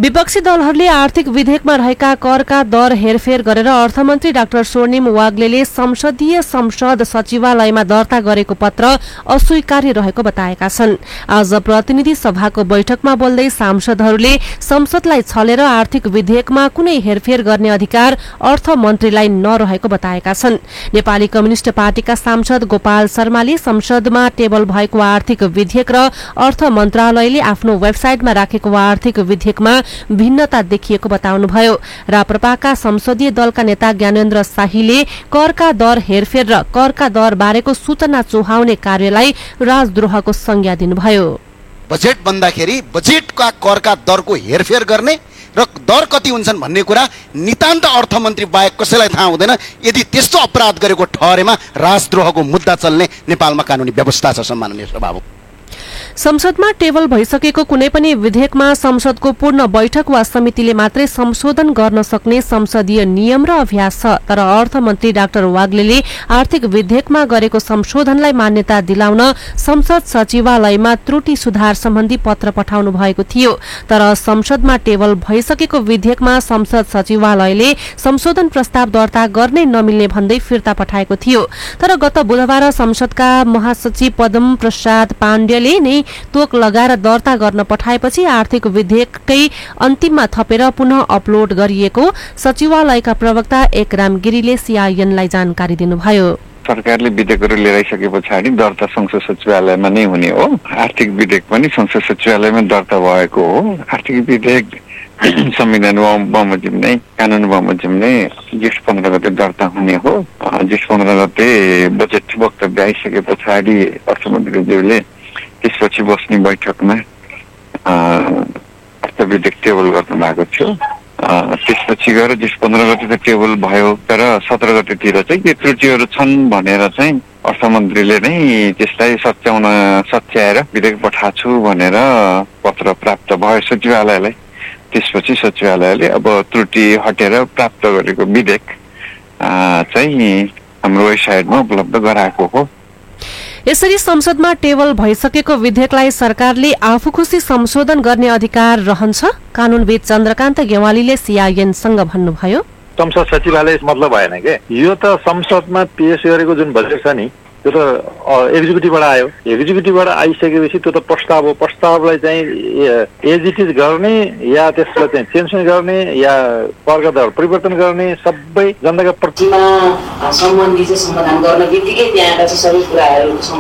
विपक्षी दलहरूले आर्थिक विधेयकमा रहेका करका दर हेरफेर गरेर अर्थमन्त्री डाक्टर स्वर्णिम वाग्लेले संसद सचिवालयमा दर्ता गरेको पत्र अस्वीकार्य रहेको बताएका छन्। आज प्रतिनिधि सभाको बैठकमा बोल्दै सांसदहरूले संसदलाई छलेर आर्थिक विधेयकमा कुनै हेरफेर गर्ने अधिकार अर्थमन्त्रीलाई नरहेको बताएका छन्। नेपाली कम्युनिष्ट पार्टीका सांसद गोपाल शर्माले संसदमा टेबल भएको आर्थिक विधेयक र अर्थ मन्त्रालयले आफ्नो वेबसाइटमा राखेको आर्थिक विधेयकमा भिन्नता देखिएको बताउनुभयो। राप्रपाका संसदीय दलका नेता ज्ञानेन्द्र शाहीले करका दर हेरफेर र करका दर बारेको सूचना चुहाउने कार्यलाई राजद्रोहको संज्ञा दिनुभयो। बजेट बन्दाखेरि बजेटका करका दरको हेरफेर गर्ने र दर कति हुन्छन् भन्ने कुरा नितान्त अर्थमन्त्री बाहेक कसैलाई थाहा हुँदैन। यदि त्यस्तो अपराध गरेको ठहरेमा राजद्रोहको मुद्दा चल्ने नेपालमा कानुनी व्यवस्था छ। सम्माननीय सभामुख, संसदमा टेबल भइसकेको कुनै पनि विधेयकमा संसदको पूर्ण बैठक वा समितिले मात्रै संशोधन गर्न सक्ने संसदीय नियम र अभ्यास छ। तर अर्थमन्त्री डाक्टर वाग्लेले आर्थिक विधेयकमा गरेको संशोधनलाई मान्यता दिलाउन संसद सचिवालयमा त्रुटि सुधार सम्बन्धी पत्र पठाउनु भएको थियो। तर संसदमा टेबल भइसकेको विधेयकमा संसद सचिवालयले संशोधन प्रस्ताव दर्ता गर्नै नमिल्ने भन्दै फिर्ता पठाएको थियो। तर गत बुधबार संसदका महासचिव पद्म प्रसाद पाण्डेले नै तोक लगाएर दर्ता गर्न पठाएपछि आर्थिक विधेयककै अन्तिममा थपेर पुनः अपलोड गरिएको सचिवालयका प्रवक्ता एकराम गिरीले सीआईएनलाई जानकारी दिनुभयो। सरकारले विधेयकहरू लिएर आइसके पछाडि दर्ता संसद सचिवालयमा नै हुने हो। आर्थिक विधेयक पनि संसद सचिवालयमा दर्ता भएको हो। आर्थिक विधेयक संविधान बमोजिम नै कानून बमोजिम नै जेठ 15 गते दर्ता हुने हो। जेठ 15 गते बजेट वक्तव्य आइसके पछाडि अर्थमन्त्रीज्यूले त्यसपछि बस्ने बैठकमा अर्थ विधेयक टेबल गर्नु भएको थियो। त्यसपछि गएर जेठ 15 गते त टेबल भयो, तर 17 गतेतिर चाहिँ के त्रुटिहरू छन् भनेर चाहिँ अर्थमन्त्रीले नै त्यसलाई सच्याएर विधेयक पठाछु भनेर पत्र प्राप्त भयो सचिवालयलाई। त्यसपछि सचिवालयले अब त्रुटि हटेर प्राप्त गरेको विधेयक चाहिँ हाम्रो वेबसाइटमा उपलब्ध गराएको हो। यसरी संसदमा टेबल भइसकेको विधेयकलाई सरकारले आफू खुसी संशोधन गर्ने अधिकार रहन्छ। कानूनविद चन्द्रकान्त गेवालीले सीआईएनसँग भन्नुभयो, संसद सचिवालय मतलब भएन के, यो त संसदमा पेश गरेको जुन बजेट छ नि त्यो त एक्जिक्युटिभबाट आयो। एक्जिक्युटिभबाट आइसकेपछि त्यो त प्रस्ताव हो। प्रस्तावलाई चाहिँ एजिटिज गर्ने या त्यसलाई चाहिँ चेन्ज गर्ने या करका दर परिवर्तन गर्ने सबै जनताका प्रतिमा सम्बन्धी चाहिँ समाधान गर्न बित्तिकै त्यहाँका चाहिँ सबै कुराहरू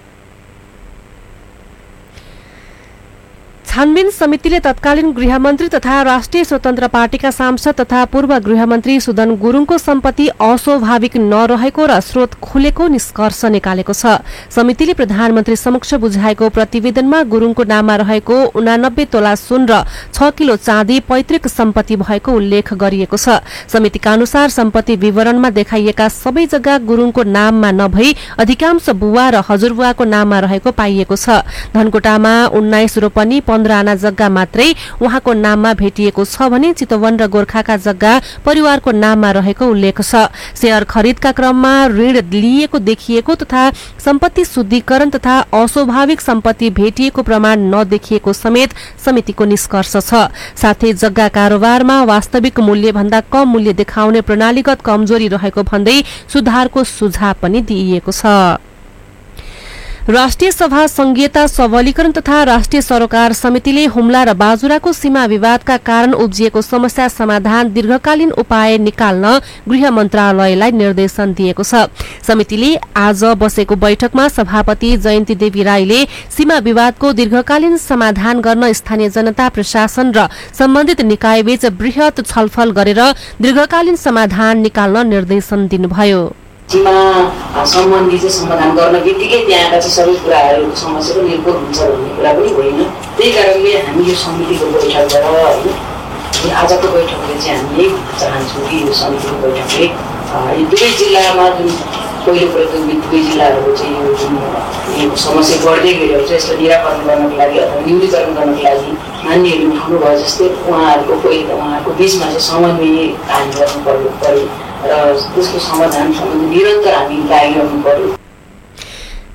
छानबिन समितिले तत्कालीन गृहमन्त्री तथा राष्ट्रिय स्वतन्त्र पार्टीका सांसद तथा पूर्व गृहमन्त्री सुदन गुरुङको सम्पत्ति अस्वाभाविक नरहेको र स्रोत खुलेको निष्कर्ष निकालेको छ। समितिले प्रधानमन्त्री समक्ष बुझाएको प्रतिवेदनमा गुरुङको नाममा रहेको 89 तोला सुन र 6 किलो चाँदी पैतृक सम्पत्ति भएको उल्लेख गरिएको छ। समितिका अनुसार सम्पत्ति विवरणमा देखाइएका सबै जग्गा गुरुङको नाममा नभई अधिकांश बुवा र हजुरबुवाको नाममा रहेको पाइएको छ। धनकुटामा 19 रोपनी 15 आना जग्गा मात्रै उहाँको नाममा भेटिएको छ भने चितवन र गोर्खाका जग्गा परिवारको नाममा रहेको उल्लेख छ। शेयर खरिदका क्रममा ऋण लिएको देखिएको तथा सम्पत्ति शुद्धिकरण तथा अस्वाभाविक सम्पत्ति भेटिएको प्रमाण नदेखिएको समेत समितिको निष्कर्ष छ। साथै जग्गा कारोबारमा वास्तविक मूल्य भन्दा कम मूल्य देखाउने प्रणालीगत कमजोरी रहेको भन्दै सुधारको सुझाव पनि दिइएको छ। राष्ट्रिय सभा संघीयता सबलीकरण तथा राष्ट्रिय सरोकार समितिले हुम्ला र बाजुराको सीमा विवादका कारण उब्जिएको समस्या समाधान दीर्घकालीन उपाय निकाल्न गृह मन्त्रालयलाई निर्देशन दिएको छ। समितिले आज बसेको बैठकमा सभापति जयन्ती देवी राईले सीमा विवादको दीर्घकालीन समाधान गर्न स्थानीय जनता प्रशासन र सम्बन्धित निकायबीच वृहत छलफल गरेर दीर्घकालीन समाधान निकाल्न निर्देशन दिनुभयो। सीमा सम्बन्धी चाहिँ समाधान गर्न बित्तिकै त्यहाँका चाहिँ सबै कुराहरू समस्याको निर्भर हुन्छ भन्ने कुरा पनि होइन। त्यही कारणले हामी यो समितिको बैठकबाट होइन आजको बैठकले चाहिँ हामी यही भन्न चाहन्छौँ कि यो समितिको बैठकले यो दुवै जिल्लामा जुन पहिलो प्रयोग दुवै जिल्लाहरूको चाहिँ यो जुन समस्या बढ्दै गइरहेको छ यसलाई निराकरण गर्नको लागि अथवा न्यूनीकरण गर्नको लागि मान्यहरू उठाउनु भयो जस्तै उहाँहरूको बिचमा चाहिँ समन्वय कायम गर्नु पर्यो र त्यसको समाधान सम्बन्धी निरन्तर हामी लागिरहनु पर्यो।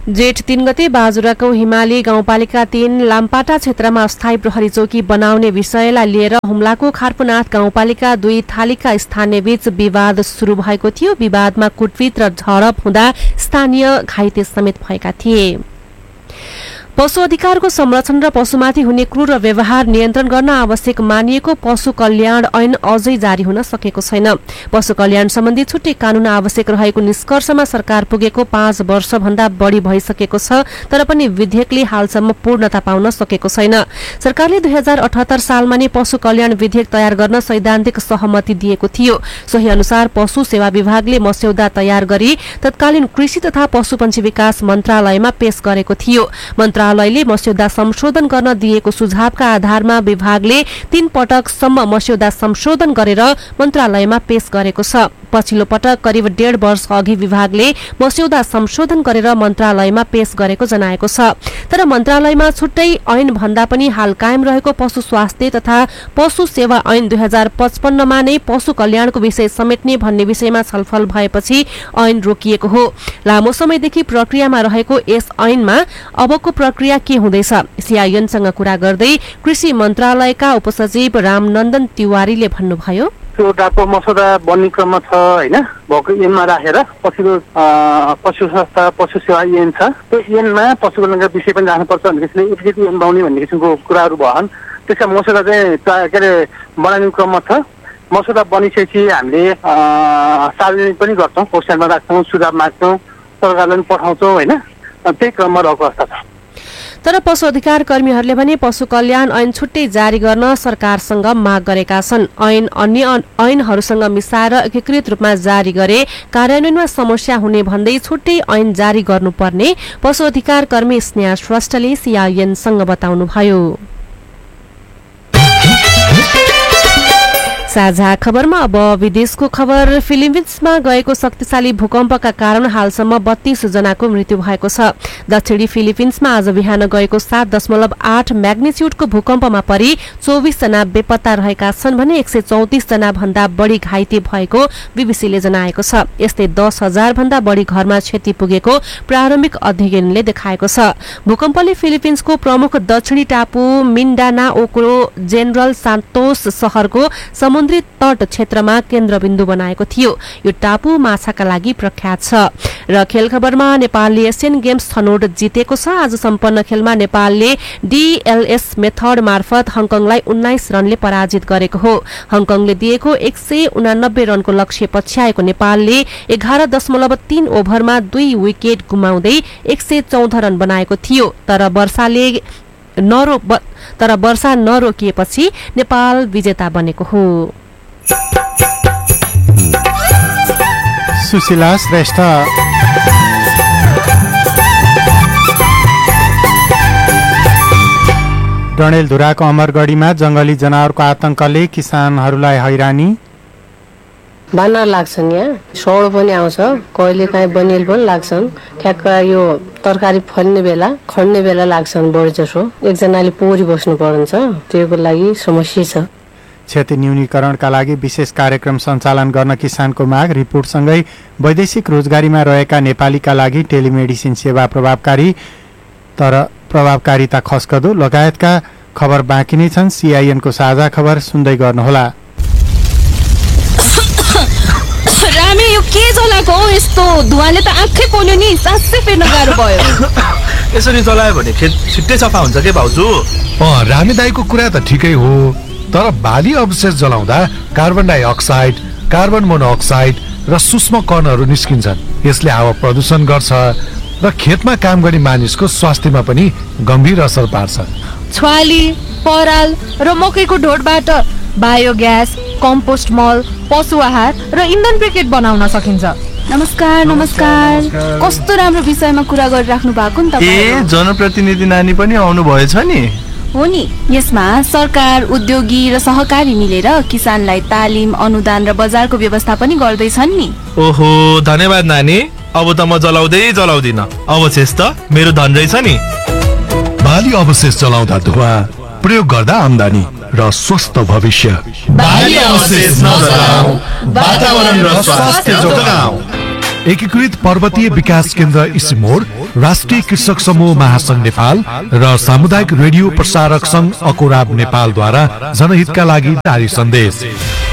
जेठ 3 गते बाजुराको हिमाली गाउँपालिका 3 लामपाटा क्षेत्रमा अस्थायी प्रहरी चौकी बनाउने विषयलाई लिएर हुम्लाको खारपुनाथ गाउँपालिका 2 थालीका स्थानीय बीच विवाद शुरू भएको थियो। विवादमा कुटपिट र झडप हुँदा स्थानीय घाइते समेत भएका थिए। पशु अधिकारको संरक्षण र पशुमाथि हुने क्रूर व्यवहार नियन्त्रण गर्न आवश्यक मानिएको पशु कल्याण ऐन अझै जारी हुन सकेको छैन। पशु कल्याण सम्बन्धी छुट्टै कानून आवश्यक रहेको निष्कर्षमा सरकार पुगेको 5 वर्षभन्दा बढी भइसकेको छ, तर पनि विधेयकले हालसम्म पूर्णता पाउन सकेको छैन। सरकारले 2078 सालमा नै पशु कल्याण विधेयक तयार गर्न सैद्धान्तिक सहमति दिएको थियो। सोही अनुसार पशु सेवा विभागले मस्यौदा तयार गरी तत्कालीन कृषि तथा पशुपन्छी विकास मन्त्रालयमा पेश गरेको थियो। मन्त्रालयले मस्यौदा संशोधन गर्न दिएको सुझावका आधारमा विभागले 3 पटकसम्म मस्यौदा संशोधन गरेर मन्त्रालयमा पेश गरेको छ। पछिल्लो पटक करिब 1.5 वर्ष अघि विभागले मस्यौदा संशोधन गरेर मन्त्रालयमा पेश गरेको जनाएको छ। तर मन्त्रालयमा छुट्टै ऐन भन्दा पनि हाल कायम रहेको पशु स्वास्थ्य तथा पशु सेवा ऐन 2055 मा नै पशु कल्याणको विषय समेट्ने भन्ने विषयमा छलफल भएपछि ऐन रोकिएको हो। लामो समयदेखि प्रक्रियामा रहेको यस ऐनमा अबको प्रक्रिया के हुँदैछ? सीआईएनसँग कुरा गर्दै कृषि मन्त्रालयका उपसचिव रामनन्दन तिवारीले भन्नुभयो, एउटाको मसौदा बन्ने क्रममा छ हैन, भएको ऐनमा राखेर पछिल्लो पशु संस्था पशु सेवा ऐन छ, त्यो ऐनमा पशु कल्याणका विषय पनि राख्नुपर्छ भन्ने किसिमले एकचोटि ऐन बनाउने भन्ने किसिमको कुराहरू भएन। त्यसका मसौदा चाहिँ के अरे बनाउने क्रममा छ। मसौदा बनिसकेपछि हामीले सार्वजनिक पनि गर्छौँ, वेबसाइटमा राख्छौँ, सुझाव माग्छौँ, सरकारलाई पनि पठाउँछौँ हैन, त्यही क्रममा रहेको अवस्था छ। तर पशु अधिकार कर्मीहरूले भने पशु कल्याण ऐन छुट्टै जारी गर्न सरकारसँग माग गरेका छन्। ऐन अन्य ऐनहरूसँग मिसाएर एकीकृत रूपमा जारी गरे कार्यान्वयनमा समस्या हुने भन्दै छुट्टै ऐन जारी गर्नुपर्ने पशु अधिकार कर्मी स्नेहा श्रेष्ठले सीआईएनसँग बताउनुभयो। साझा खबरमा अब विदेशको खबर। फिलिपिन्समा गएको शक्तिशाली भूकम्पका कारण हालसम्म 32 जनाको मृत्यु भएको छ। दक्षिणी फिलिपिन्समा आज बिहान गएको 7.8 म्याग्निच्युडको भूकम्पमा परि 24 जना बेपत्ता रहेका छन् भने 134 जना भन्दा बढी घाइते भएको बीबीसीले जनाएको छ। यस्तै 10,000 भन्दा बढी घरमा क्षति पुगेको प्रारम्भिक अध्ययनले देखाएको छ। भूकम्पले फिलिपिन्सको प्रमुख दक्षिणी टापु मिन्डानाओको जेनरल सान्तोस शहरको समुद्री तट क्षेत्रमा केन्द्रबिन्दु बनाएको थियो। यो टापु माछाका लागि प्रख्यात छ। र खेल खबरमा नेपालले एसियन गेम्स छनौट जितेको छ। आज सम्पन्न खेलमा नेपालले डीएलएस मेथड मार्फत हङकङलाई 19 रनले पराजित गरेको हो। हङकङले दिएको 189 रनको लक्ष्य पछ्याएको नेपालले 11.3 ओभरमा 2 विकेट गुमाउँदै 114 रन बनाएको थियो। तर वर्षा नरोकिएपछि नेपाल विजेता बनेको हो। सुशीला श्रेष्ठ। डडेलधुराको अमरगढीमा जंगली जनावरको आतंकले किसानहरूलाई हैरानी। बानर लाग्छन्, यहाँ सौडो पनि आउँछ, कहिले काहीँ बनियल पनि लाग्छन्। ठ्याक्क यो तरकारी फल्ने बेला खड्ने बेला लाग्छन् बढी जसो। एकजनाले पोरी बस्नु पर्छ, त्यसको लागि समस्या छ। क्षति न्यूनीकरणका लागि विशेष कार्यक्रम सञ्चालन गर्न किसानको माग। रिपोर्टसँगै वैदेशिक रोजगारीमा रहेका नेपालीका लागि टेलिमेडिसिन सेवा प्रभावकारी तर प्रभावकारिता खस्कदो लगायतका खबर बाँकी नै छन्। सीआईएनको साझा खबर सुन्दै गर्नुहोला। रामे यो के जलाको हो? यस्तो धुवाले त आँखै पोल्यो नि, सासै फेर्न गाह्रो भयो। यसरी जलायो भने खेत छिट्टै सफा हुन्छ के भाउजू? रामे दाइको कुरा त ठिकै हो, तर बाली अवशेष जलाउँदा कार्बन डाइअक्साइड, कार्बन मोनोअक्साइड र सूक्ष्म कणहरू निस्किन्छन्। यसले हावा प्रदूषण गर्छ र खेतमा काम गर्ने मानिसको स्वास्थ्यमा पनि गम्भीर असर पार्छ। छ्वाली, पराल र मकैको ढोडबाट बायोग्यास, कम्पोस्ट मल, पशु आहार र इन्धन ब्रिकेट बनाउन सकिन्छ। नमस्कार। नमस्कार। कस्तो राम्रो विषयमा कुरा गरिराख्नु भएको नि तपाईँ। जनप्रतिनिधि नानी पनि आउनु भएछ नि? हो नि। यसमा सरकार, उद्योगी र सहकारी मिलेर किसानलाई तालिम, अनुदान र बजारको व्यवस्था पनि गर्दैछन् नि। ओहो, धन्यवाद नानी। अब त म जलाउँदिन। अवशेष त मेरो धन रहेछ नि। बाली अवशेष जलाउँदा धुवा, प्रयोग गर्दा आम्दानी र स्वस्थ भविष्य। बाली अवशेष नजलाऊ, वातावरण र स्वास्थ्य जोगाऊ। एकीकृत पर्वतीय विकास केन्द्र इसिमोड, राष्ट्रिय कृषक समूह महासंघ नेपाल र सामुदायिक रेडियो प्रसारक संघ अकोराब नेपालद्वारा जनहितका लागि जारी सन्देश।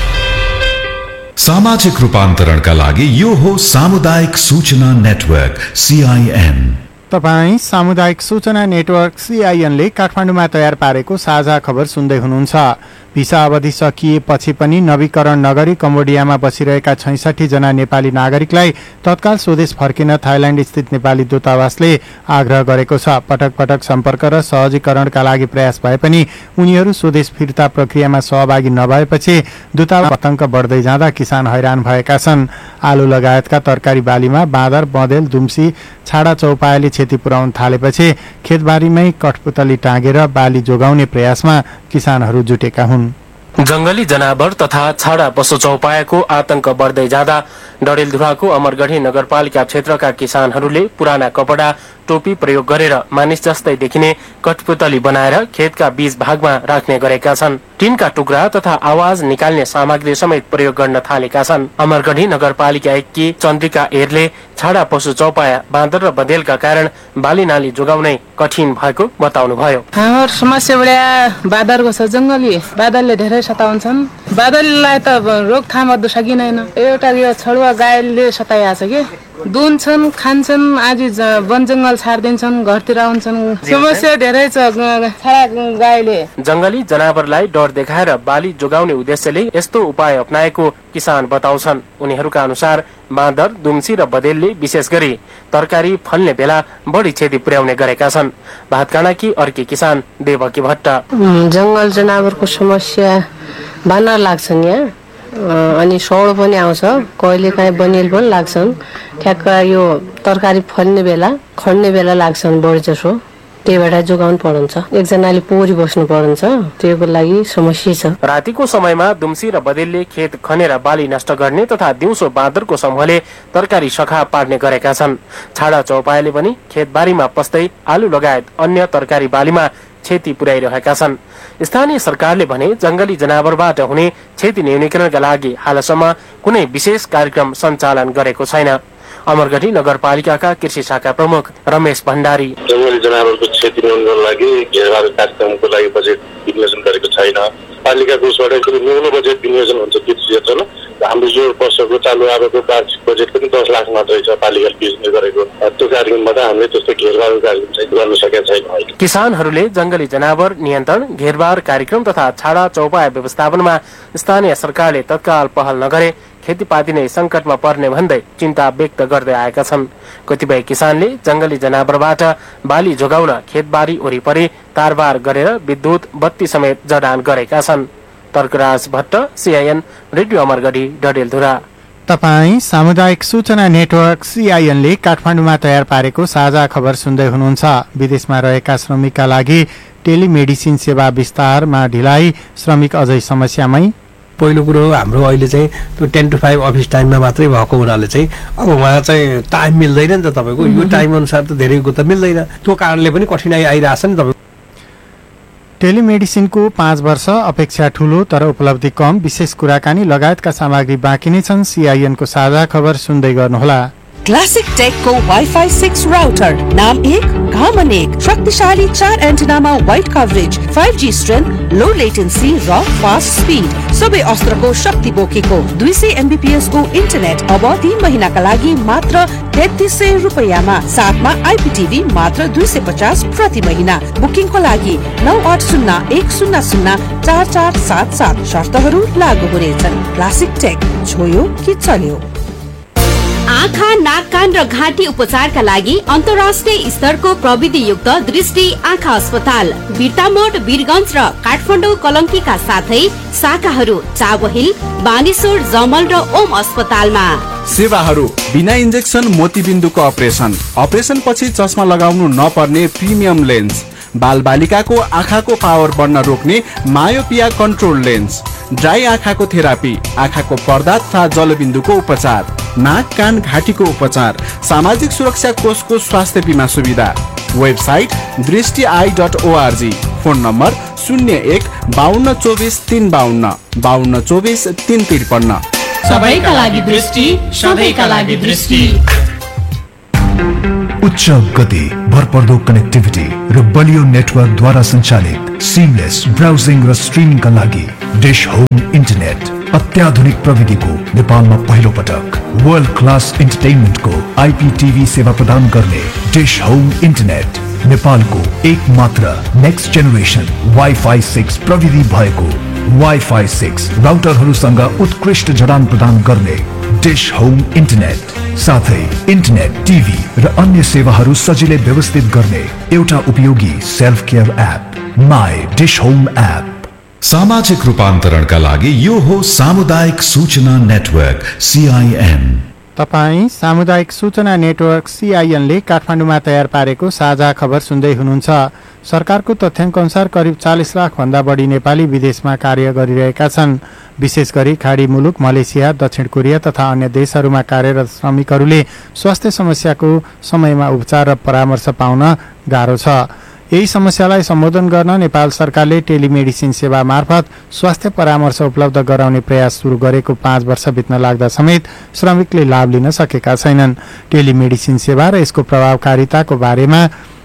सामाजिक रूपान्तरणका लागि यो हो सामुदायिक सूचना नेटवर्क CIN। तपाई सामुदायिक सूचना नेटवर्क CIN ले काठमाडौँमा तयार पारेको साझा खबर सुन्दै हुनुहुन्छ। भिसा अवधि सकिएपछि पनि नवीकरण नगरी कम्बोडियामा बसिरहेका 66 जना नेपाली नागरिकलाई तत्काल स्वदेश फर्किन थाइल्याण्ड स्थित नेपाली दूतावासले आग्रह गरेको छ। पटक पटक सम्पर्क र सहजीकरणका लागि प्रयास भए पनि उनीहरू स्वदेश फिर्ता प्रक्रियामा सहभागी नभएपछि दूतावास आतंक बढ्दै जाँदा किसान हैरान भएका छन्। आलु लगायतका तरकारी बालीमा बाँदर, बँदेल, दुम्सी, छाडा चौपायाले क्षति पुर्याउन थालेपछि खेतबारीमै कठपुतली टाँगेर बाली जोगाउने प्रयासमा किसानहरू जुटेका हुन्। जंगली जनावर तथा छाडा पशु चौपायाको आतंक बढ्दै जाँदा डडेलधुराको अमरगढी नगरपालिका क्षेत्रका किसानहरूले पुराना कपडा, टोपी प्रयोग गरेर मानिस जस्तै देखिने कठपुतली बनाएर खेतका बीच भागमा राख्ने गरेका छन्। टिनका टुक्रा तथा आवाज निकाल्ने सामग्री समेत प्रयोग गर्न थालेका छन्। अमरगढी नगरपालिका 1 की चन्द्रिका एरले छाडा पशु चौपाया, बाँदर र बँदेलका कारण बाली नाली जोगाउनै कठिन भएको बताउनुभयो। हाम्रो समस्या बढ्या बाँदरको छ, जंगली बाँदरले धेरै सताउँछन्। बाँदरलाई त रोकथाम गर्न सकिँदैन। एउटा यो छडुवा गाईले सताइएको छ कि दुन्छन्, खान्छन्, आज वन जंगल छाड्दिन्छन्, घरतिर आउँछन्। समस्या धेरै छ छाडा गाईले। जंगली जनावरलाई डर देखाएर बाली जोगाउने उद्देश्यले यस्तो उपाय अपनाएको किसान बताउँछन्। उनीहरूका अनुसार बाँदर, दुम्सी र बँदेलले विशेष गरी तरकारी फल्ने बेला बढी क्षति पुर्याउने गरेका छन्। भातकाँडाकी अर्की किसान देवकी भट्ट। जंगल जनावरको समस्या बानर लाग्छन् यहाँ, अनि सौडो पनि आउँछ, कहिले काहीँ बनियल पनि लाग्छन्। ठ्याक्क यो तरकारी फल्ने बेला, खड्ने बेला लाग्छन् बढी जसो। त्यहीबाट जोगाउनु पर्छ। एकजनाले पोरी बस्नु पर्छ, त्यसको लागि समस्या छ। रातिको समयमा दुम्सी र बँदेलले खेत खनेर बाली नष्ट गर्ने तथा दिउँसो बाँदरको समूहले तरकारी सखा पार्ने गरेका छन्। छाडा चौपायाले पनि खेतबारीमा पस्दै आलु लगायत अन्य तरकारी बालीमा क्षति पुर्याइरहेका छन्। स्थानीय सरकारले भने जंगली जनावरबाट हुने क्षति न्यूनीकरणका लागि हालसम्म कुनै विशेष कार्यक्रम सञ्चालन गरेको छैन। अमरगढी नगरपालिकाका कृषि शाखा प्रमुख रमेश भण्डारी। जंगली जनावरको क्षति न्यूनीकरणको लागि घेरबार कार्यक्रमको लागि बजेट विनियोजन गरेको छैन। पालिकाको उसबाट न्यून बजेट विनियोजन हुन्छ त्यो क्षेत्रमा। हाम्रो यो वर्षको चालु आएको वार्षिक बजेट पनि 10 लाख मात्रै छ पालिकाले विनियोजन गरेको। त्यो कार्यक्रमबाट हामीले त्यस्तो घेरबार कार्यक्रम चाहिँ गर्न सकेका छैनौँ। किसानहरूले जंगली जनावर नियन्त्रण, घेरबार कार्यक्रम तथा छाडा चौपाया व्यवस्थापनमा स्थानीय सरकारले तत्काल पहल नगरे खेतीपाती नै संकटमा पर्ने भन्दै चिन्ता व्यक्त गर्दै आएका छन्। कतिपय किसानले जंगली जनावरबाट बाली जोगाउन खेतबारी वरिपरि तारबार गरेर विद्युत बत्ती समेत जडान गरेका छन्। Tarkaraj Bhatt, CIN radio Amargadhi, Dadeldhura. तपाई सामुदायिक सूचना नेटवर्क CIN ले काठमाडौँमा तयार पारेको साझा खबर सुन्दै हुनुहुन्छ। विदेशमा रहेका श्रमिकका लागि टेलिमेडिसिन सेवा विस्तारमा ढिलाइ, श्रमिक अझै समस्यामै। पहिलो कुरो हाम्रो अहिले चाहिँ त्यो 10 to 5 अफिस टाइममा मात्रै भएको हुनाले चाहिँ अब उहाँ चाहिँ टाइम मिल्दैन नि त तपाईँको। यो टाइम अनुसार त धेरैको त मिल्दैन, त्यो कारणले पनि कठिनाइ आइरहेछ नि तपाईँको। टेलिमेडिसिनको 5 वर्ष अपेक्षा ठूलो तर उपलब्धि कम, विशेष कुराकानी लगायतका सामग्री बाँकी नै छन्। CIN को साझा खबर सुन्दै गर्नुहोला। क्लासिक टेक को वाइफाई 6 राउटर, नाम 1 काम 1, शक्तिशाली 4 एन्टेनामा वाइड कभरेज, 5G स्ट्रेन्थ, लो लेटेन्सी र फास्ट स्पिड, सबै अस्त्रको शक्ति बोकेको 200 Mbps को इन्टरनेट अब 3 महिनाका लागि मात्र 3300 रुपैयाँमा, साथमा IPTV मात्र 250 प्रति महिना। बुकिङको लागि 9801004477, शर्तहरू लागू हुनेछन्। क्लासिक टेक, छोयो कि चल्यो। आँखा, नाक, कान र घाँटी उपचारका लागि अन्तर्राष्ट्रिय स्तरको प्रविधियुक्त दृष्टि आँखा अस्पताल बिर्तामोड, वीरगञ्ज र काठमाडौँ कलङ्कीका साथै शाखाहरू चाबहिल, बानेश्वर, जमल र ओम अस्पतालमा। सेवाहरू बिना इन्जेक्सन मोतीबिन्दुको अपरेसन पछि चस्मा लगाउनु नपर्ने प्रिमियम लेन्स, बाल बालिकाको आँखाको पावर बढ्न रोक्ने मायोपिया कन्ट्रोल लेन्स, ड्राई आँखाको थेरापी, आँखाको पर्दा तथा जलबिन्दुको उपचार, नाक, कान, घाँटीको उपचार, सामाजिक सुरक्षा कोषको स्वास्थ्य बीमा सुविधा। Website दृष्टि.org, phone number 01 52 24 352 52 24 353। सबैका लागि दृष्टि, सबैका लागि दृष्टि। उच्च गति, भरपर्दो कनेक्टिभिटी र बलियो नेटवर्कद्वारा सञ्चालित सिमलेस ब्राउजिङ र स्ट्रिमिङका लागि डिश होम इन्टरनेट अत्याधुनिक प्रविधिको नेपालमा पहिलो पटक वर्ल्ड क्लास इन्टरटेनमेन्टको आइपीटीभी सेवा प्रदान गर्ने डिश होम इन्टरनेट नेपालको एक मात्र नेक्स्ट जेनेरेसन वाइफाई 6 प्रविधि भएको वाइफाई 6 राउटरहरूसँग उत्कृष्ट जडान प्रदान गर्ने डिश होम इन्टरनेट साथै इन्टरनेट, टिभी र अन्य सेवाहरू सजिलै व्यवस्थित गर्ने एउटा उपयोगी self care app my dish home app. सामाजिक रूपान्तरणका लागि यो हो सामुदायिक सूचना नेटवर्क CIN। तपाई सामुदायिक सूचना नेटवर्क CIN ले काठमाडौँमा तयार पारेको साझा खबर सुन्दै हुनुहुन्छ। सरकारको तथ्याङ्क अनुसार करिब 40 लाख भन्दा बढी नेपाली विदेशमा कार्य गरिरहेका छन्। विशेष गरी खाडी मुलुक मलेसिया, दक्षिण कोरिया तथा अन्य देशहरूमा कार्यरत श्रमिकहरूले स्वास्थ्य समस्याको समयमा उपचार र परामर्श पाउन गाह्रो छ। यही समस्यालाई सम्बोधन गर्न नेपाल सरकारले टेलिमेडिसिन सेवा मार्फत स्वास्थ्य परामर्श उपलब्ध गराउने प्रयास सुरु गरेको 5 वर्ष बित्न लाग्दा समेत श्रमिकले लाभ लिन सकेका छैनन्। टेलिमेडिसिन सेवा र यसको प्रभावकारिताको बारेमा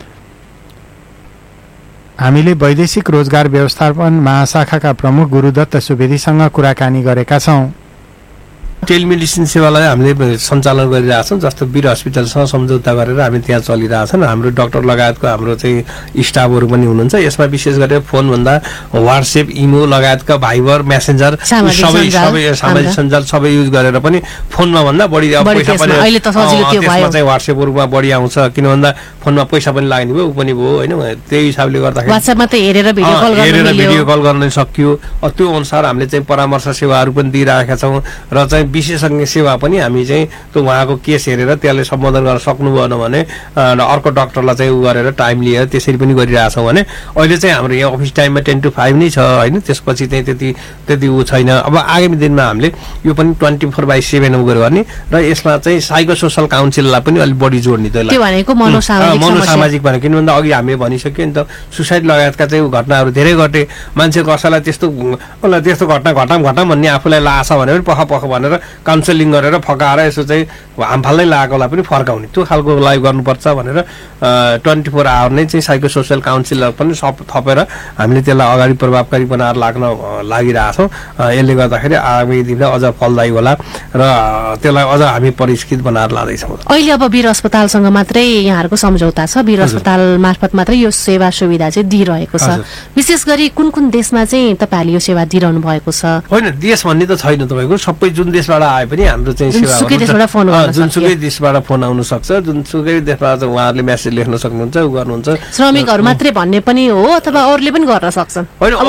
हामीले वैदेशिक रोजगार व्यवस्थापन महाशाखाका प्रमुख गुरुदत्त सुवेदीसँग कुराकानी गरेका छौं। टेलिमेडिसिन सेवालाई हामीले सञ्चालन गरिरहेछौँ। जस्तो वीर हस्पिटलसँग सम्झौता गरेर हामी त्यहाँ चलिरहेछन्। हाम्रो डाक्टर लगायतको हाम्रो चाहिँ स्टाफहरू पनि हुनुहुन्छ। यसमा विशेष गरेर फोनभन्दा व्हाट्सएप, इमो लगायतका भाइबर, मेसेन्जर सबै सामाजिक सञ्जाल सबै युज गरेर पनि फोनमा भन्दा बढी पैसा पनि त्यसमा चाहिँ व्हाट्सएपहरूमा बढी आउँछ। किन भन्दा फोनमा पैसा पनि लाग्ने भयो, ऊ पनि भयो होइन। त्यही हिसाबले गर्दाखेरि हेरेर भिडियो कल गर्न सकियो। त्यो अनुसार हामीले चाहिँ परामर्श सेवाहरू पनि दिइरहेका छौँ र चाहिँ विशेषज्ञ सेवा पनि हामी चाहिँ त्यो उहाँको केस हेरेर त्यसले सम्बोधन गर्न सक्नु भएन भने अर्को डाक्टरलाई चाहिँ उ गरेर टाइम लिएर त्यसरी पनि गरिरहेछौँ भने अहिले चाहिँ हाम्रो यहाँ अफिस टाइममा 10 to 5 नै छ होइन। त्यसपछि चाहिँ त्यति ऊ छैन। अब आगामी दिनमा हामीले यो पनि 24/7 गर्ने र यसमा चाहिँ साइको सोसल काउन्सिललाई पनि अलिक बढी जोड्ने मनोसामाजिक भने किन भन्दा अघि हामीले भनिसक्यो नि त सुसाइड लगायतका चाहिँ घटनाहरू धेरै घटे। मान्छे कसैलाई त्यस्तो घटना घटाम भन्ने आफूलाई लाग्छ भने पनि पख भनेर काउन्सिलिङ गरेर फकाएर यसो चाहिँ हामफाल्दै लागेकोलाई पनि फर्काउने त्यो खालको लागि गर्नुपर्छ भनेर 24 आवर नै चाहिँ साइको सोसल काउन्सिलर पनि थपेर हामीले त्यसलाई अगाडि प्रभावकारी बनाएर लाग्न लागिरहेछौँ। यसले गर्दाखेरि आगामी दिनमा अझ फलदायी होला र त्यसलाई अझ हामी परिष्कृत बनाएर लाँदैछौँ। अहिले अब वीर अस्पतालसँग मात्रै यहाँहरूको सम्झौता छ, वीर अस्पताल मार्फत मात्रै यो सेवा सुविधा चाहिँ दिइरहेको छ। विशेष गरी कुन कुन देशमा चाहिँ तपाईँहरूले यो सेवा दिइरहनु भएको छ? होइन, देश भन्ने त छैन। तपाईँको सबै जुन देशबाट आए पनि हाम्रो चाहिँ सेवा जुनसुकै देशबाट फोन आउन सक्छ। जुनसुकै देशबाट उहाँहरूले मेसेज लेख्न सक्नुहुन्छ, उ गर्नुहुन्छ। श्रमिकहरू मात्रै भन्ने पनि हो अथवा अरूले पनि गर्न सक्छन्?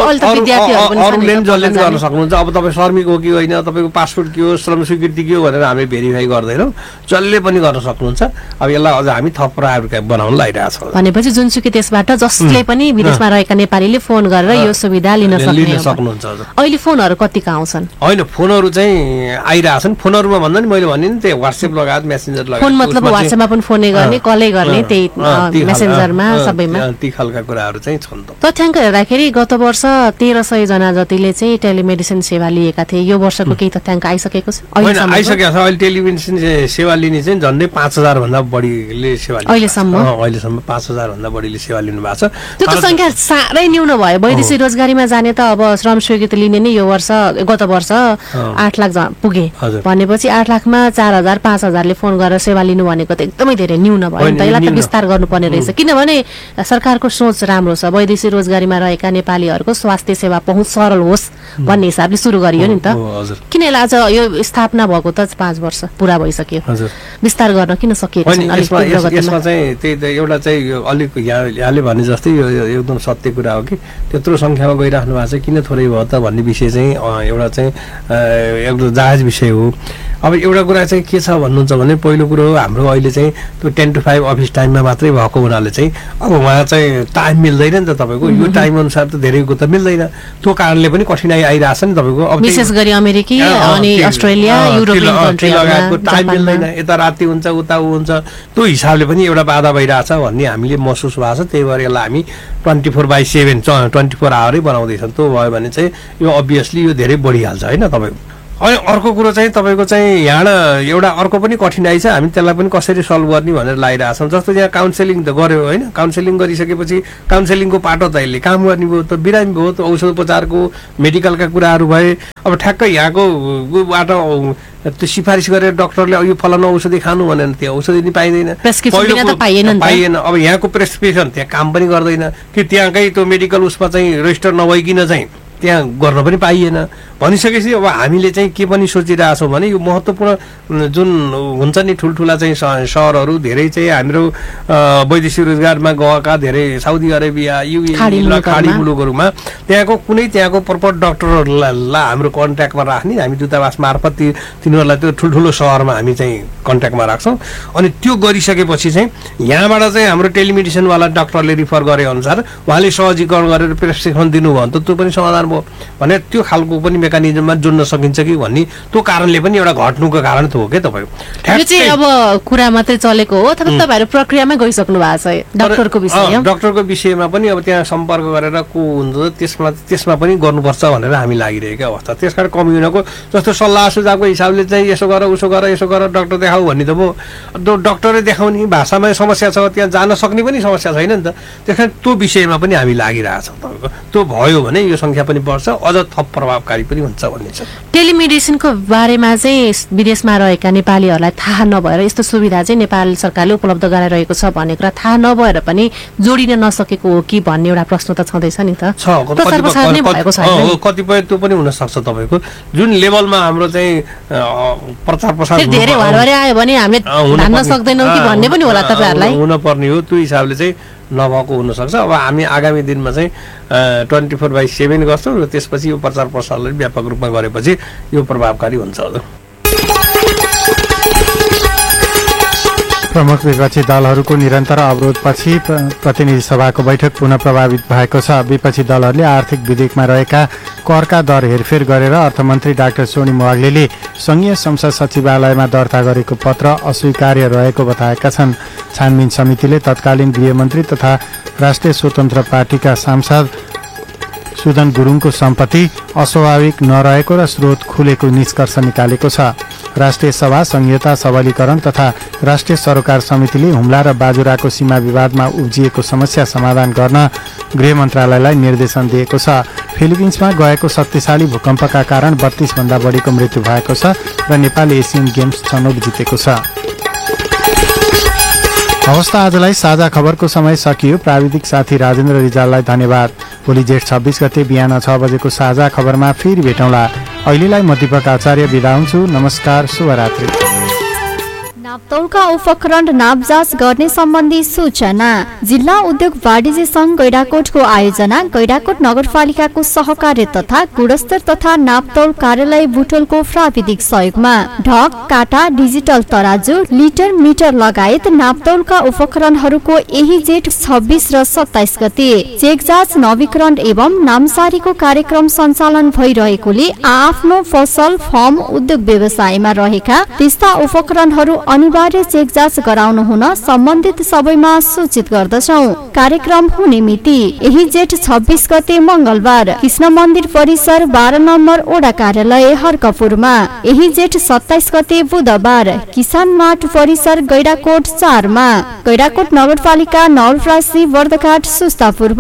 अरूले जसले पनि गर्न सक्नुहुन्छ। अब तपाईँ श्रमिक हो कि होइन, तपाईँको पासपोर्ट के हो, श्रम स्वीकृति के हो भनेर हामी भेरिफाई गर्दैनौँ। जसले पनि गर्न सक्नुहुन्छ। अब यसलाई अझ हामी थप प्रायोरिटी बनाउन लागिरहेछौँ। भनेपछि जुनसुकै देशबाट जसले पनि विदेशमा रहेका नेपालीले फोन गरेर यो सुविधा लिन सक्नुहुन्छ। अहिले फोनहरू कतिका आउँछन्? होइन, फोनहरू चाहिँ आइरहेछन्। फोनहरूमा भन्दा नि मैले भने नि त्यही व्हाट्सएप लगायत मेसेन्जर लगायत। फोन मतलब व्हाट्सएपमा पनि फोनै गर्ने, कलै गर्ने, त्यही मेसेन्जरमा सबैमा ती खालका कुराहरू चाहिँ छन्। तथ्याङ्क हेर्दाखेरि गत वर्ष 1300 जना जतिले चाहिँ टेलिमेडिसिन सेवा लिएका थिए। यो वर्षको केही तथ्याङ्क आइसकेको छ? आइसकेको छ। अहिले टेलिमेडिसिन सेवा लिने चाहिँ झन्डै 5000 भन्दा बढीले सेवा अहिलेसम्म 5000 भन्दा बढीले सेवा लिनु भएको छ। त्यो त संख्या साह्रै न्यून भयो। वैदेशिक रोजगारीमा जाने त अब श्रम स्वीकृति लिने नै यो वर्ष गत वर्ष 8 लाख पुगे भनेपछि 8 लाखमा 4000 5000ले फोन गरेर सेवा लिनु भनेको त एकदमै धेरै न्यून भयो नि त। यसलाई त विस्तार गर्नुपर्ने रहेछ। किनभने सरकारको सोच राम्रो छ, वैदेशिक रोजगारीमा रहेका नेपालीहरूको स्वास्थ्य सेवा पहुँच सरल होस् भन्ने हिसाबले सुरु गरियो नि त। किन यसलाई आज यो स्थापना भएको त 5 वर्ष पुरा भइसक्यो, विस्तार गर्न किन सकिएको छैन? यसमा चाहिँ त्यही त एउटा चाहिँ अलिक यहाँले भने जस्तै यो एकदम सत्य कुरा हो कि त्यत्रो सङ्ख्यामा गइराख्नु भएको छ, किन थोरै भयो त भन्ने विषय चाहिँ एउटा चाहिँ एकदम जायज विषय हो। अब एउटा कुरा चाहिँ के छ भन्नुहुन्छ भने पहिलो कुरो हाम्रो अहिले चाहिँ त्यो 10 to 5 अफिस टाइममा मात्रै भएको हुनाले चाहिँ अब उहाँ चाहिँ टाइम मिल्दैन नि त। तपाईँको यो टाइम अनुसार त धेरैको त मिल्दैन। त्यो कारणले पनि कठिनाइ आइरहेछ नि तपाईँको। अब विशेष गरी अमेरिकी अनि अस्ट्रेलिया युरोपियन कन्ट्री लगायतको टाइम मिल्दैन। यता राति हुन्छ उता ऊ हुन्छ, त्यो हिसाबले पनि एउटा बाधा भइरहेछ भन्ने हामीले महसुस भएको छ। त्यही भएर यसलाई हामी 24/7 24 आवरै बनाउँदैछौँ। त्यो भयो भने चाहिँ यो अभियसली यो धेरै बढिहाल्छ होइन तपाईँको। अनि अर्को कुरो चाहिँ तपाईँको चाहिँ यहाँ एउटा अर्को पनि कठिनाइ छ, हामी त्यसलाई पनि कसरी सल्भ गर्ने भनेर लागिरहेछौँ। जस्तो यहाँ काउन्सेलिङ त गऱ्यो होइन, काउन्सेलिङ गरिसकेपछि काउन्सेलिङको पाटो त यसले काम गर्ने भयो, त बिरामी भयो, त औषध उपचारको मेडिकलका कुराहरू भए। अब ठ्याक्कै यहाँकोबाट त्यो सिफारिस गरेर डक्टरले यो फलानु औषधि खानु भनेर त्यो औषधि नि पाइँदैन, पाइएन। अब यहाँको प्रेसक्रिप्सन त्यहाँ काम पनि गर्दैन कि त्यहाँकै त्यो मेडिकल उसमा चाहिँ रेजिस्टर नभइकन चाहिँ त्यहाँ गर्न पनि पाइएन भनिसकेपछि अब हामीले चाहिँ के पनि सोचिरहेछौँ भने यो महत्त्वपूर्ण जुन हुन्छ नि ठुल्ठुला चाहिँ सहरहरू धेरै चाहिँ हाम्रो वैदेशिक रोजगारमा गएका धेरै साउदी अरेबिया खाडी मुलुकहरूमा त्यहाँको प्रपर डक्टरहरूलाई हाम्रो कन्ट्याक्टमा राख्ने, हामी दूतावास मार्फत तिनीहरूलाई त्यो ठुल्ठुलो सहरमा हामी चाहिँ कन्ट्याक्टमा राख्छौँ। अनि त्यो गरिसकेपछि चाहिँ यहाँबाट चाहिँ हाम्रो टेलिमेडिसिनवाला डक्टरले रिफर गरे अनुसार उहाँले सहजीकरण गरेर प्रेसक्रिप्सन दिनुभयो भने त त्यो पनि समाधान भयो भने त्यो खालको पनि मेकानिजममा जोड्न सकिन्छ कि भन्ने त्यो कारणले पनि एउटा घट्नुको कारण त हो के तपाईँको। यो चाहिँ अब कुरा मात्रै चलेको हो अथवा तपाईँहरू प्रक्रियामा गइसक्नु भएको छ डक्टरको विषयमा? डक्टरको विषयमा पनि अब त्यहाँ सम्पर्क गरेर को हुन्छ त्यसमा पनि गर्नुपर्छ भनेर हामी लागिरहेको अवस्था। त्यसकारण कम्युनको जस्तो सल्लाह सुझावको हिसाबले चाहिँ यसो गर उसो गर डक्टर देखाऊ भन्ने त भयो, डक्टरले देखाउने भाषामा समस्या छ, त्यहाँ जान सक्ने पनि समस्या छैन नि त। त्यसकारण त्यो विषयमा पनि हामी लागिरहेछौँ तपाईँको। त्यो भयो भने यो सङ्ख्या पनि बढ्छ, अझ थप प्रभावकारी पनि हुन्छ भन्ने छ। टेलिमेडिसिनको बारेमा चाहिँ विदेशमा रहेका नेपालीहरूलाई थाहा नभएर यस्तो सुविधा चाहिँ नेपाल सरकारले उपलब्ध गराइरहेको छ भन्ने कुरा थाहा नभएर पनि जोडिन नसकेको हो कि भन्ने एउटा प्रश्न त छँदैछ नि त। कतिपय त्यो पनि हुनसक्छ तपाईँको जुन लेभलमा हाम्रो चाहिँ प्रचार प्रसार धेरै हरभरे आयो भने हामीले धान्न सक्दैनौँ कि भन्ने पनि होला तपाईँहरूलाई हुनुपर्ने हो। त्यो हिसाबले चाहिँ नभएको हुनसक्छ। अब हामी आगामी दिनमा चाहिँ 24/7 गर्छौँ र त्यसपछि यो प्रचार प्रसारलाई व्यापक रूपमा गरेपछि यो प्रभावकारी हुन्छ। प्रमुख विपक्षी दलहरूको निरन्तर अवरोधपछि प्रतिनिधि सभाको बैठक पुनः प्रभावित भएको छ। विपक्षी दलहरूले आर्थिक विधेयकमा रहेका करका दर हेरफेर गरेर अर्थमन्त्री डाक्टर सोनिम वाग्लेले संघीय संसद सचिवालयमा दर्ता गरेको पत्र अस्वीकार्य रहेको बताएका छन्। छानबिन समितिले तत्कालीन गृहमन्त्री तथा राष्ट्रिय स्वतन्त्र पार्टीका सांसद सुदन गुरुङको सम्पत्ति अस्वाभाविक नरहेको र स्रोत खुलेको निष्कर्ष निकालेको छ। राष्ट्रिय सभा संहिता सबलीकरण तथा राष्ट्रिय सरोकार समितिले हुम्ला र बाजुराको सीमा विवादमा उब्जिएको समस्या समाधान गर्न गृह मन्त्रालयलाई निर्देशन दिएको छ। फिलिपिन्समा गएको शक्तिशाली भूकम्पका कारण 32 भन्दा बढीको मृत्यु भएको छ र नेपालले एसियन गेम्स छनौट जितेको छ। हवस् त आजलाई साझा खबरको समय सकियो। प्राविधिक साथी राजेन्द्र रिजाललाई धन्यवाद। भोलि जेठ 26 गते बिहान 6 बजेको साझा खबरमा फेरि भेटौँला। अहिलेलाई म दीपक आचार्य बिदा हुन्छु। नमस्कार, शुभरात्रि। नापतौलका उपकरण नापजाँच गर्ने सम्बन्धी सूचना जिल्ला उद्योग वाणिज्य संघ गैडाकोटको आयोजना गैडाकोट नगरपालिकाको सहकार्य तथा गुणस्तर तथा नापतौल कार्यालय बुटोलको प्राविधिक सहयोगमा ढक काटा डिजिटल तराजु लिटर मिटर लगायत नापतौलका उपकरणहरूको यही जेठ 26 र 27 गते चेकजाँच नवीकरण एवं नामसारीको कार्यक्रम सञ्चालन भइरहेकोले आफ्नो पसल फर्म उद्योग व्यवसायमा रहेका त्यस्ता उपकरणहरू अनिवार्य चेक जाँच गराउनु हुन सम्बन्धित सबैमा सूचित गर्दछौं। कार्यक्रम हुने मिति यही जेठ 26 गते मंगलबार कृष्ण मन्दिर परिसर 12 नम्बर ओडा कार्यालय हर्कपुरमा, यही जेठ 27 गते बुधबार किसान मार्ट परिसर गैडाकोट 4 मा, गैडाकोट नगरपालिका नवलपरासी बर्दघाट सुस्ता पूर्व।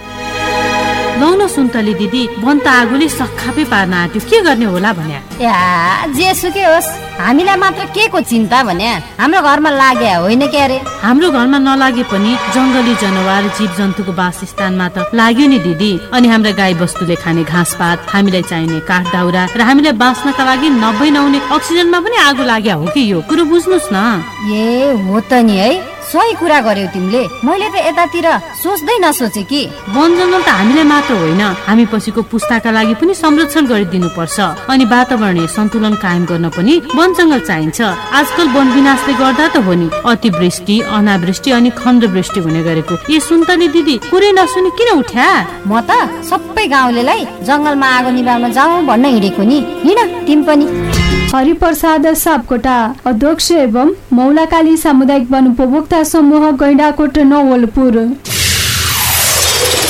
लौ न सुन्तली दिदी, बन्त आगोले सखापै पार्न आँट्यो, के गर्ने होला भन्या? जेसुकै होस्, हामीलाई मात्र के को चिन्ता भन्या? हाम्रो घरमा लाग्या होइन के अरे? हाम्रो घरमा नलागे पनि जंगली जनावर जीव जन्तुको वासस्थानमा त लाग्यो नि दिदी। अनि हाम्रा गाई बस्तुले खाने घाँसपात, हामीले चाहिने काठ दाउरा र हामीले बाँच्नका लागि नहुने अक्सिजनमा पनि आगो लाग्या हो कि? यो कुरो बुझ्नुस् न। ए हो त नि है, सही कुरा गर्यौ तिमीले। मैले त यतातिर सोच्दै नसोचे कि वन जङ्गल त हामीले मात्र होइन, हामी पछिको पुस्ताका लागि पनि संरक्षण गरिदिनु पर्छ। अनि वातावरणीय सन्तुलन कायम गर्न पनि वन जङ्गल चाहिन्छ। आजकल वन विनाशले गर्दा त हो नि अतिवृष्टि, अनावृष्टि अनि खण्डवृष्टि हुने गरेको। ये सुन्तली दिदी, कुरै नसुनी किन उठ्या? म त सबै गाउँलेलाई जङ्गलमा आगो निभाउन जाउँ भन्न हिँडेको नि। हिँड तिमी पनि। हरिप्रसाद सापकोटा, अध्यक्ष एवं मौलाकाली सामुदायिक वन उपभोक्ता समूह गैंडाकोट नवलपुर।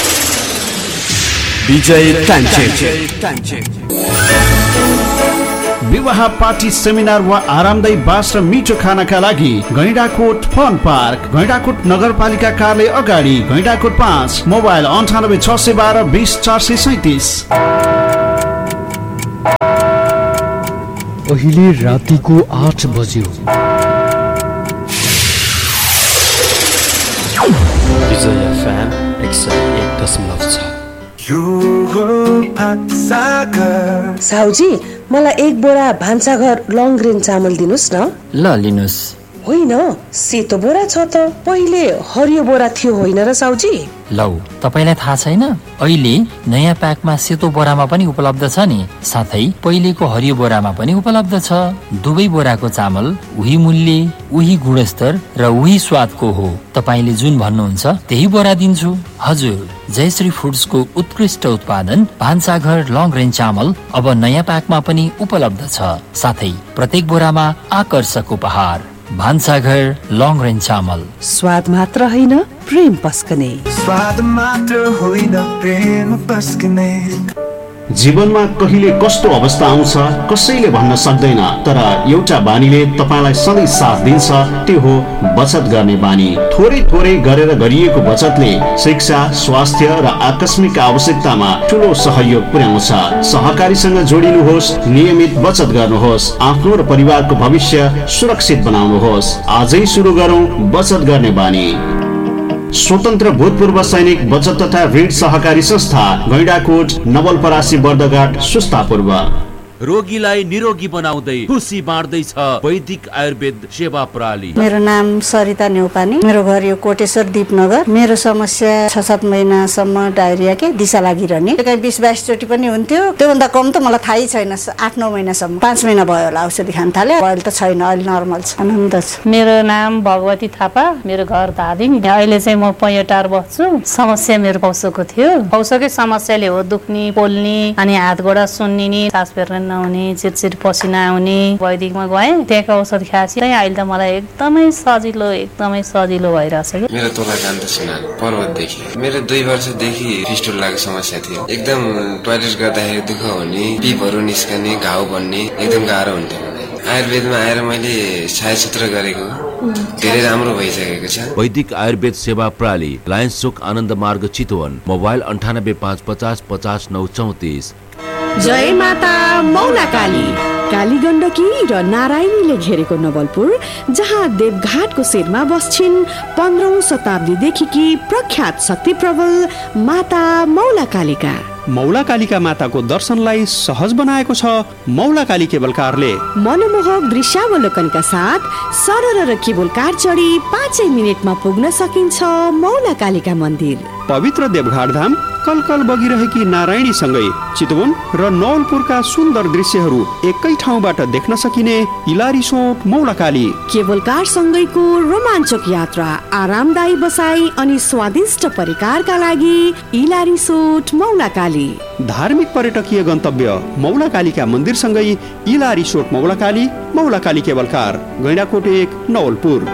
विजय टान्चे। विवाह पार्टी सेमिनार वा आरामदायी बास र मिठो खानाका लागि गैंडाकोट फन पार्क, गैंडाकोट नगरपालिका कार्यालय अगाडि, गैंडाकोट 5, मोबाइल 98 612 20 437। अहिले रातिको 8 बज्यो। विजय FM 101.6। साउजी, मलाई 1 बोरा भान्साघर लङ ग्रेन चामल दिनुस् न। ल लिनुस्। होइन, सेतो बोरा छ त, पहिले हरियो बोरा थियो होइन र साउजी? लौ, तपाईलाई थाहा छैन? अहिले नयाँ प्याकमा सेतो बोरामा पनि उपलब्ध छ नि, साथै पहिलेको हरियो बोरामा पनि उपलब्ध छ। दुवै बोराको चामल उही मूल्य, उही गुणस्तर र उही स्वादको हो। तपाईले जुन भन्नुहुन्छ त्यही बोरा दिन्छु। हजुर, जयश्री फुड्सको उत्कृष्ट उत्पादन भान्साघर लङ रेन्ज चामल अब नयाँ प्याकमा पनि उपलब्ध छ, साथै प्रत्येक बोरामा आकर्षक उपहार। भान्साघर लङ रेन्ज चामल, स्वाद मात्र होइन प्रेम पस्कने। स्वाद मात्र होइन प्रेम पस्कने। जीवनमा कहिले कस्तो अवस्था आउँछ कसैले भन्न सक्दैन, तर एउटा बानीले तपाईलाई सधैँ साथ दिन्छ, त्यो हो बचत गर्ने बानी। थोरै थोरै गरेर गरिएको बचतले शिक्षा, स्वास्थ्य र आकस्मिक आवश्यकतामा ठूलो सहयोग पुर्याउँछ। सहकारीसँग जोडिनुहोस्, नियमित बचत गर्नुहोस्, आफ्नो र परिवारको भविष्य सुरक्षित बनाउनुहोस्। आजै सुरु गरौँ बचत गर्ने बानी। स्वतन्त्र भूतपूर्व सैनिक बचत तथा ऋण सहकारी संस्था, गैंडाकोट, नवलपरासी, बर्दघाट, सुस्ता पूर्व। रोगीलाई निरोगी बनाउँदै खुसी बाँड्दैछ वैदिक आयुर्वेद सेवा प्रणाली। मेरो नाम सरिता नेउपानी, मेरो घर यो कोटेश्वर दीपनगर। मेरो समस्या 6-7 महिनासम्म डायरिया के दिशा लागिरहने, कहीँ 20-22 चोटि पनि हुन्थ्यो। त्योभन्दा कम त मलाई थाहै छैन। 8-9 महिनासम्म, 5 महिना भयो होला औषधि खान थाले। अहिले त छैन, अहिले नर्मल छ, आनन्द छ। मेरो नाम भगवती थापा, मेरो घर धादिङ। अहिले चाहिँ म पैटार बस्छु। समस्या मेरो पौसोको थियो। पौसोकै समस्याले हो दुख्ने, पोल्ने, अनि हात गोडा सुन्निने, सास फेर्न नहुने, चिरचिर पसिना आउने। वैदिकमा गएँ, त्यहाँको औषध खाएपछि अहिले त मलाई एकदमै सजिलो भइरहेछ। मेरो तोला जान्द छैन पर्वतदेखि। मेरो 2 वर्षदेखि फिस्टुलाको समस्या थियो। एकदम टोयलेट गर्दाखेरि दुःख हुने, पिपहरू निस्कने, घाउ बन्ने, एकदम गाह्रो हुन्थ्यो। आयुर्वेदमा आएर मैले छायाचित्र गरेको धेरै राम्रो भइसकेको छ। वैदिक आयुर्वेद सेवा प्रणाली, लायन्स चोक, आनन्द मार्ग, चितवन। मोबाइल 98 550 50 934। जय माता मौलाकाली। काली गण्डकी र नारायणीले घेरेको नवलपुर, जहाँ देवघाटको शिरमा बस्छिन् 15औं शताब्दीदेखिकी प्रख्यात शक्ति प्रबल माता मौलाकालीका। मौलाकालीका माताको दर्शनलाई सहज बनाएको छ मौलाकाली केबल कारले। मनमोहक दृश्यावलोकनका साथ सरर र केबल कार चढी 5 मिनेटमा पुग्न सकिन्छ मौलाकालीका मन्दिर। पवित्र देवघाट धाम कलकल बगिरहेकी नारायणीसँगै चितवन र नवलपुरका सुन्दर दृश्यहरू एकै ठाउँबाट देख्न सकिने इला रिसोर्ट मौलाकाली। केबल कार सँगैको रोमाञ्चक यात्रा, आरामदायी बसाई अनि स्वादिष्ट परिकारका लागि इला रिसोर्ट मौलाकाली। धार्मिक पर्यटकीय गन्तव्य मौलाकालीका मन्दिरसँगै इला resort मौलाकाली, मौलाकाली cable car, Gaindakot 1, Nawalpur.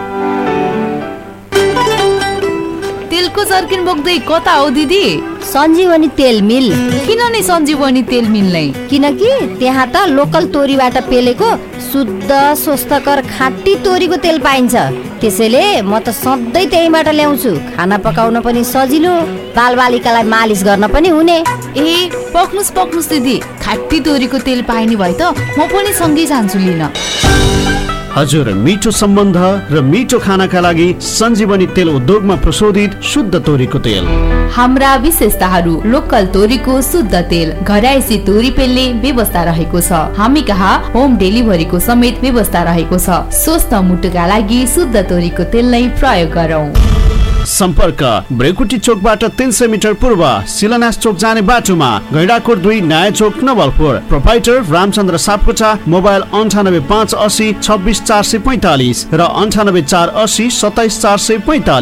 तेलको जर्किन बोक्दै कता हो दिदी? सञ्जीवनी तेल मिल। किन नि सञ्जीवनी तेल मिल नै? किनकि त्यहाँ त लोकल तोरीबाट पेलेको शुद्ध स्वस्थकर खाँटी तोरीको तेल पाइन्छ। त्यसैले म त सधैँ त्यहीबाट ल्याउँछु। खाना पकाउन पनि सजिलो, बालबालिकालाई मालिस गर्न पनि हुने। ए पक्नुस् दिदी, खाँटी तोरीको तेल पाइने भए त म पनि सँगै जान्छु लिन। हजुर, मिठो सम्बन्ध र मिठो खानाका लागि सञ्जीवनी तेल उद्योगमा प्रशोधित शुद्ध तोरीको तेल। हाम्रा विशेषताहरू: लोकल तोरीको शुद्ध तेल, घरायसी तोरी पेल्ने व्यवस्था रहेको छ। हामी कहाँ होम डेलिभरीको समेत व्यवस्था रहेको छ। स्वस्थ मुटुका लागि शुद्ध तोरीको तेल नै प्रयोग गरौँ। सम्पर्क: ब्रेकुटी चोकबाट 300 मिटर पूर्व, शिलान्यास चोक जाने बाटोमा, गैंडाकोट 2, नयाँ चोक, नवलपुर। प्रोप्राइटर रामचन्द्र सापकोटा। मोबाइल 98 580 26 445 र 98 480 27 445।